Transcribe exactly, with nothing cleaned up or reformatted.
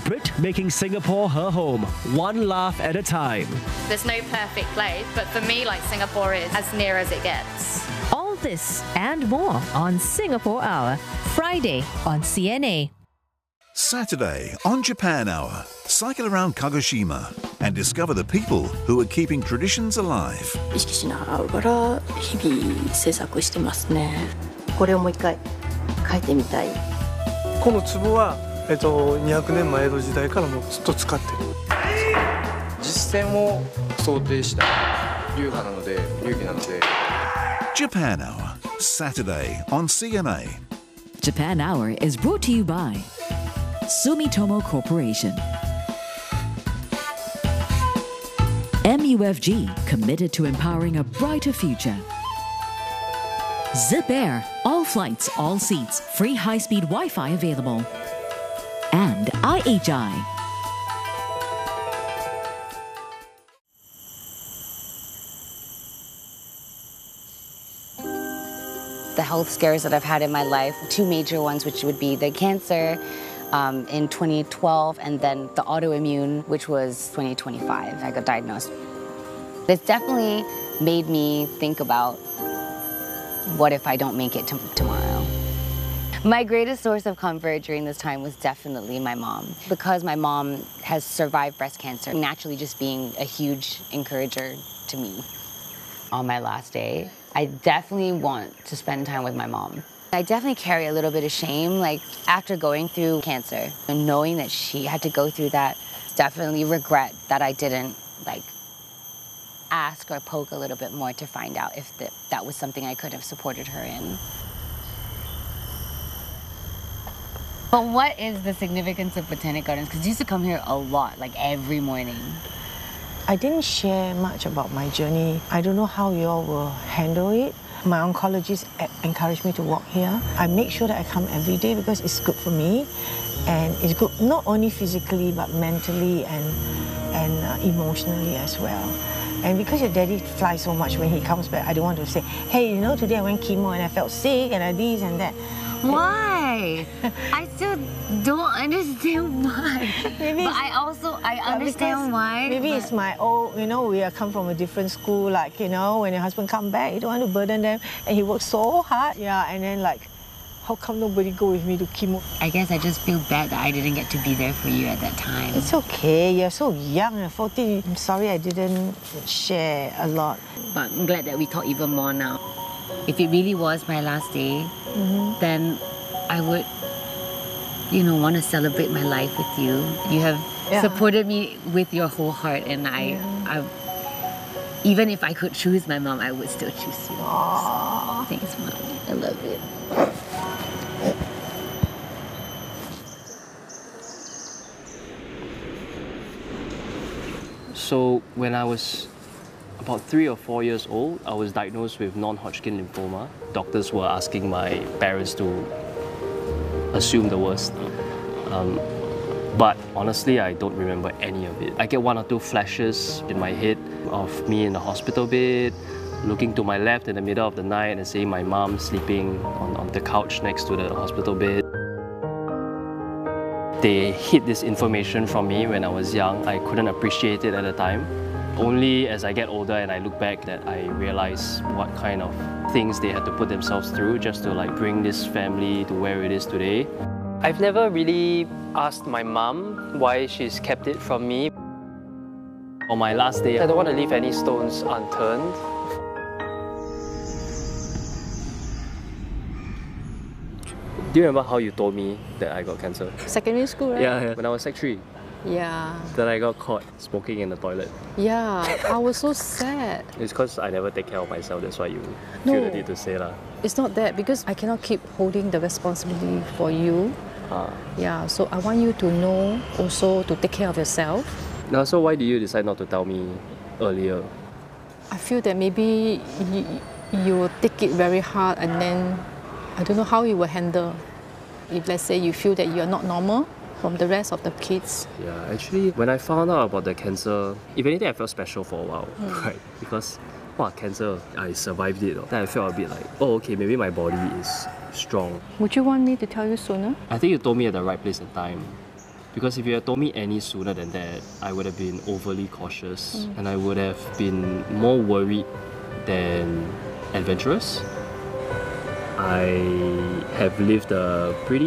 Brit making Singapore her home, one laugh at a time. There's no perfect place, but for me, like, Singapore is as near as it gets. All this and more on Singapore Hour, Friday on C N A. Saturday on Japan Hour, cycle around Kagoshima and discover the people who are keeping traditions alive. 意識しながら日々制作してますね。これをもう一回書いてみたい。 この壺は、えっと、にひゃくねんまえ江戸時代からもうずっと使ってる。 実践を想定した流派なので、流儀なので。 Japan Hour, Saturday on C N A. Japan Hour is brought to you by Sumitomo Corporation. M U F G, committed to empowering a brighter future. Zip Air, all flights, all seats, free high-speed Wi-Fi available. And I H I. The health scares that I've had in my life, two major ones, which would be the cancer um, in twenty twelve and then the autoimmune, which was twenty twenty-five. I got diagnosed. It's definitely made me think about what if I don't make it to tomorrow. My greatest source of comfort during this time was definitely my mom. Because my mom has survived breast cancer, naturally just being a huge encourager to me. On my last day, I definitely want to spend time with my mom. I definitely carry a little bit of shame, like after going through cancer and knowing that she had to go through that, definitely regret that I didn't like ask or poke a little bit more to find out if the, that was something I could have supported her in. But what is the significance of Botanic Gardens? Because you used to come here a lot, like every morning. I didn't share much about my journey. I don't know how you all will handle it. My oncologist encouraged me to walk here. I make sure that I come every day because it's good for me. And it's good not only physically, but mentally and, and uh, emotionally as well. And because your daddy flies so much when he comes back, I don't want to say, hey, you know, today I went chemo and I felt sick and I this and that. Why? I still don't understand why. Maybe but I also, I understand why. Maybe but... it's my old, you know, we come from a different school, like, you know, when your husband come back, you don't want to burden them, and he works so hard, yeah, and then like, how come nobody go with me to chemo? I guess I just feel bad that I didn't get to be there for you at that time. It's okay, you're so young, fourteen. I'm sorry I didn't share a lot. But I'm glad that we talk even more now. If it really was my last day, mm-hmm. then I would, you know, want to celebrate my life with you. You have yeah. supported me with your whole heart, and I, yeah. I, even if I could choose my mom, I would still choose you. So, thanks, Mom. I love it. So when I was about three or four years old, I was diagnosed with non-Hodgkin lymphoma. Doctors were asking my parents to assume the worst. Um, but honestly, I don't remember any of it. I get one or two flashes in my head of me in the hospital bed, looking to my left in the middle of the night and seeing my mom sleeping on, on the couch next to the hospital bed. They hid this information from me when I was young. I couldn't appreciate it at the time. Only as I get older and I look back that I realize what kind of things they had to put themselves through just to like bring this family to where it is today. I've never really asked my mom why she's kept it from me. On my last day, I don't want to leave any stones unturned. Do you remember how you told me that I got cancer? Secondary school, right? Yeah, yeah. When I was sec three. Yeah. That I got caught smoking in the toilet. Yeah, I was so sad. It's because I never take care of myself, that's why you no, feel the need to say lah. It's not that, because I cannot keep holding the responsibility for you. Ah. Yeah, so I want you to know also to take care of yourself. Now, so why did you decide not to tell me earlier? I feel that maybe you, you will take it very hard and then I don't know how you will handle. If let's say you feel that you are not normal from the rest of the kids. Yeah, actually, when I found out about the cancer, if anything, I felt special for a while, mm. right? Because, wow, cancer, I survived it. Then I felt a bit like, oh, okay, maybe my body is strong. Would you want me to tell you sooner? I think you told me at the right place and time. Because if you had told me any sooner than that, I would have been overly cautious Mm. and I would have been more worried than adventurous. I have lived a pretty